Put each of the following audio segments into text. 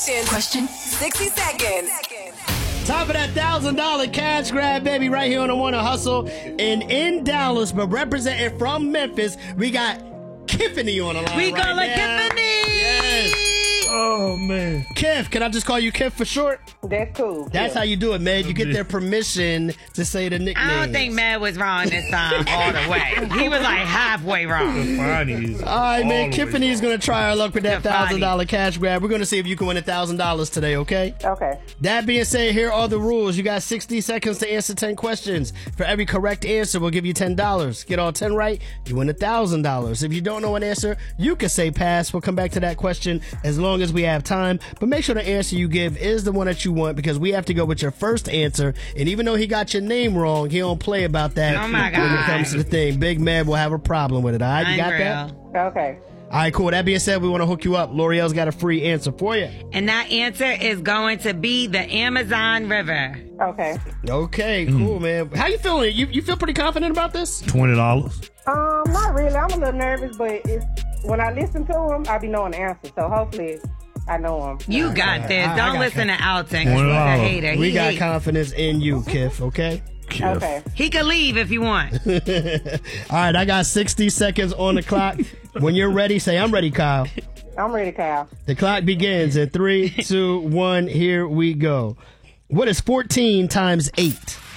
Question. 60 seconds. Top of that $1,000 cash grab, baby, right here on the Morning Hustle. And in Dallas, but representing from Memphis, we got Kiffany on the line. We right call her now. Kiffany. Yes. Oh, man. Kiff, can I just call you Kiff for short? That's cool. That's how you do it, man. You get their permission to say the nickname. I don't think Matt was wrong this time all the way. He was like halfway wrong. All right, man. Kiffany's going to try her luck with that $1,000 cash grab. We're going to see if you can win $1,000 today, okay? Okay. That being said, here are the rules. You got 60 seconds to answer 10 questions. For every correct answer, we'll give you $10. Get all 10 right, you win $1,000. If you don't know an answer, you can say pass. We'll come back to that question as long as we have time. But make sure the answer you give is the one that you want, because we have to go with your first answer. And even though he got your name wrong, he don't play about that. Oh my God. When it comes to the thing. Big man will have a problem with it. All right, you got that? Okay. All right, cool. That being said, we want to hook you up. L'Oreal's got a free answer for you. And that answer is going to be the Amazon River. Okay. Okay, cool, man. How you feeling? You feel pretty confident about this? $20. Not really. I'm a little nervous, but when I listen to him, I be knowing the answer. So hopefully I know him. You got this. Don't listen to Alton. He's a $20. hater. We got confidence in you, Kiff, okay? Okay. He can leave if you want. All right, I got 60 seconds on the clock. When you're ready, say, I'm ready, Kyle. I'm ready, Kyle. The clock begins in 3, 2, 1. Here we go. What is 14 times 8?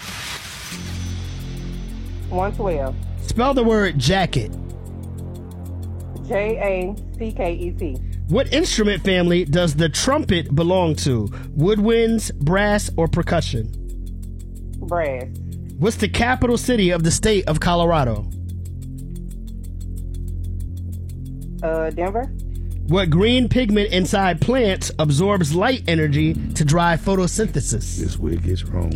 112. Spell the word jacket. Jacket. What instrument family does the trumpet belong to? Woodwinds, brass, or percussion? Brass. What's the capital city of the state of Colorado? Denver. What green pigment inside plants absorbs light energy to drive photosynthesis? This way it gets wrong.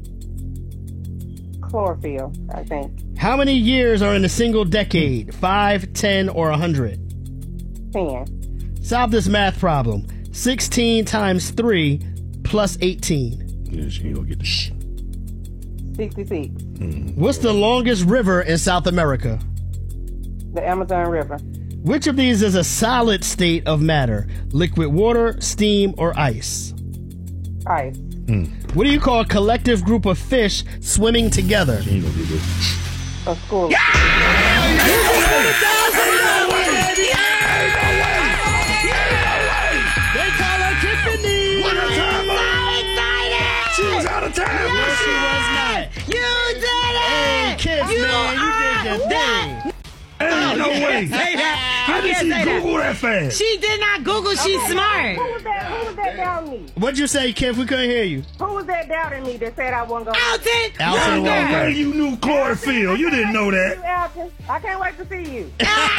Chlorophyll, I think. How many years are in a single decade? 5, 10, or 100? 10. Solve this math problem. 16 times 3 plus 18. Yeah, she ain't gonna get this. 66. What's the longest river in South America? The Amazon River. Which of these is a solid state of matter? Liquid water, steam, or ice? Ice. What do you call a collective group of fish swimming together? She ain't gonna get this. A school. They call her Tiffany. What a time! She was out of time. No, she was not. You did it! Hey, kids, man, you did your thing. Ain't no way. Say that. How did You she can't say Google that fast? She did not Google. She's smart. Who was that doubting me? What'd you say, Kim? We couldn't hear you. Who was that doubting me that said I wasn't going to... Alton. Alton Walker. Walker. Hey, you knew chlorophyll. You didn't know that. Alton, I can't wait to see you.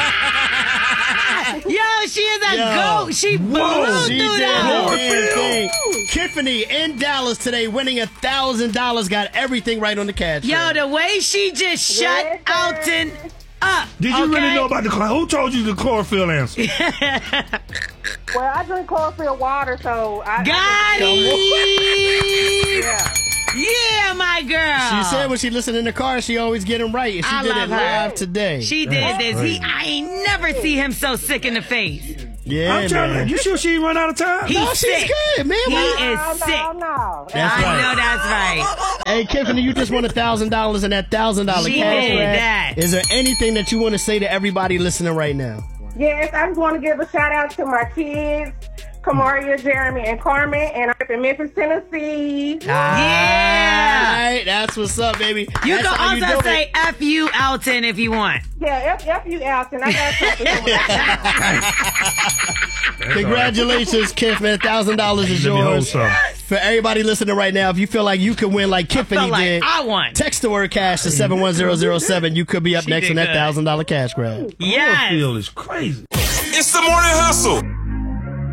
Yo, she is a goat. She blew She through did that. her damn thing. Tiffany in Dallas today, winning $1,000, got everything right on the cash. Yo, the way she just shut Alton up. Did you really know about the chlorophyll? Who told you the chlorophyll answer? Well, I drink chlorophyll water, so I... Got it. Yeah. Yeah, my girl. She said when she listened in the car, she always get him right. And she I did it love her. live today. She did this. I ain't never see him so sick in the face. Yeah, I'm telling man. you, you sure she ain't run out of time? He's No, she's sick. good, man. He What? is sick. No. That's I right. know that's right. Hey, Tiffany, you just won $1,000 and that $1,000 She cash did grab. that. Is there anything that you want to say to everybody listening right now? Yes, I just want to give a shout out to my kids, Kamaria, Jeremy, and Carmen, and I'm in Memphis, Tennessee. Yeah. All right, that's what's up, baby. You That's can how you also do say it. F you, Alton, if you want. Yeah, F you, Alton. I got something. Congratulations, Kiff, man. $1,000 is Let me hold yours. something. For everybody listening right now, if you feel like you could win like Tiffany feel like did, I won. text the word cash to 71007. You could be up She next did on that good. $1,000 cash grab. Yes. Chlorophyll is crazy. It's the Morning Hustle.